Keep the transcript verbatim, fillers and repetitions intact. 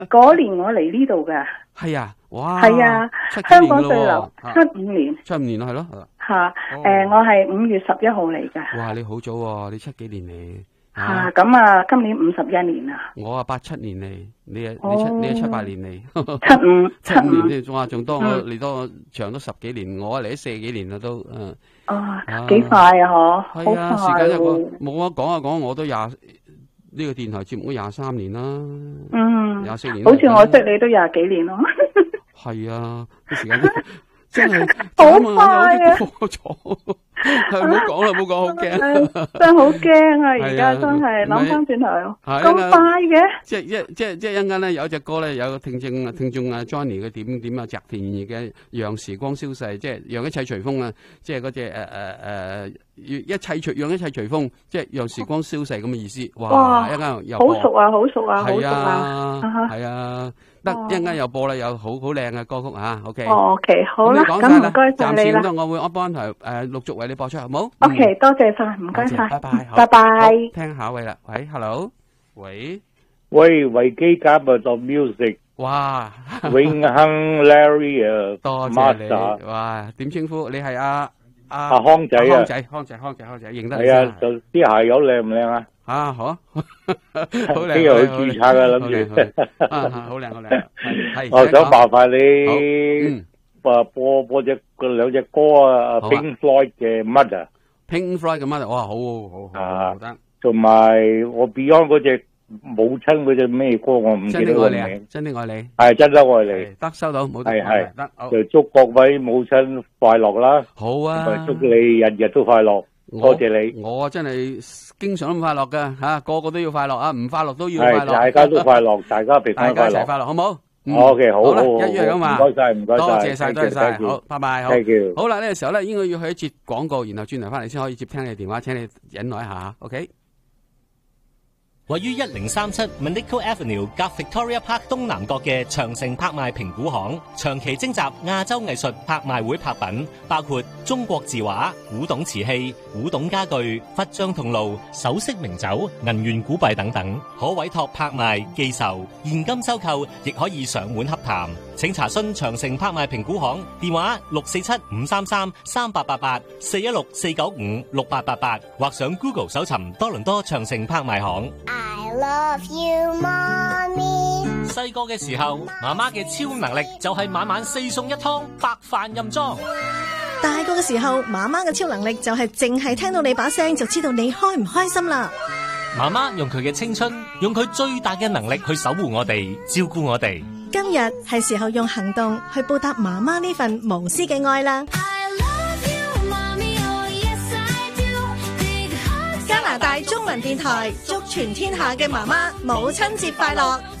嗰年我嚟呢度㗎。 係啊，哇！ 係啊，香港對流七五年。 七五年係咯。 吓，誒，我係五月十一號嚟㗎。 哇，你好早喎，你七幾年嚟？ 吓，咁啊，今年五十一年啦。 我啊八七年嚟，你啊你七你啊七八年嚟。 七五七五年啫，哇，仲多我嚟多長咗十幾年，我啊嚟咗四幾年啦都，嗯。 哦，幾快啊，嗬！ 係啊，時間一個冇啊，講啊講，我都廿呢個電台節目都廿三年啦。嗯，廿四年。 好似我識你都廿幾年咯。 係啊，啲時間真係好快啊！ 過咗，係唔好講啦，唔好講，好驚， 真係好驚啊！而家真係諗翻轉頭，咁快嘅。 即係即即即一陣間咧，有隻歌咧，有個聽眾聽眾啊 Johnny 嘅點點啊，澤田兒嘅《讓時光消逝》，即係讓一切隨風啊！即係嗰隻誒誒誒，一切隨讓一切隨風，即係讓時光消逝咁嘅意思。哇！一陣間又好熟啊，好熟啊，好熟啊，係啊。得一陣間又播啦，有好好靚嘅歌曲吓 ，OK。 哦，OK，好啦，咁唔該晒你啦。 暫時咁多，我會安幫台誒陸續為你播出，好冇 ？OK，多謝晒，唔該晒， 拜拜， 拜拜。 聽下一位啦，喂 ，Hello， 喂， 喂，維基加密作 music， 哇， 永亨 Larry 啊， 多謝你，哇，點稱呼？你係阿阿阿康仔啊， 康仔，康仔，康仔，康仔，認得你係啊，就啲鞋油靚唔靚啊？ 啊，好，好靚， 聽日去註冊啊，諗住， 啊，好靚，好靚，係， 我想麻煩你，誒，播播隻嗰兩隻歌啊 ，Pink Floyd 嘅 Mother，Pink Floyd 嘅 Mother，哇，好好好，好得， 同埋我 Beyond 嗰隻母親嗰隻咩歌，我唔記得個名， 真的愛你， 係真的愛你， 得收到，冇係係， 得，好， 就祝各位母親快樂啦， 好啊， 祝你日日都快樂。多謝你， 我真係經常都咁快樂噶吓，個個都要快樂啊，唔快樂都要快樂， 大家都快樂，大家平安快樂， 大家一齊快樂，好唔好？ O K，好， 好啦，一樣咁嘛， 唔該晒，唔該晒， 多謝晒，多謝晒，好，拜拜，好，好啦，呢個時候咧，應該要去一節廣告，然後轉頭翻嚟先可以接聽你電話，請你忍耐一下 ，O K。 位於一零三七 Manico Avenue 夾 Victoria Park 東南角嘅長城拍賣評估行，長期徵集亞洲藝術拍賣會拍品，包括中國字畫、古董瓷器、古董家具、佛像銅爐、首飾名酒、銀元古幣等等，可委託拍賣、寄售、現金收購，亦可以上門洽談。請查詢長城拍賣評估行電話六四七五三三三八八八四一六四九五六八八八，或上 Google 搜尋多倫多長城拍賣行。 I love you, mommy。 細個嘅時候，媽媽嘅超能力就係晚晚四餸一湯，白飯任裝。 大個嘅時候，媽媽嘅超能力就係淨係聽到你把聲就知道你開唔開心啦。 媽媽用佢嘅青春，用佢最大嘅能力去守護我哋，照顧我哋。 今日係時候用行動去報答媽媽呢份無私嘅愛啦。加拿大中文電台祝全天下嘅媽媽母親節快樂。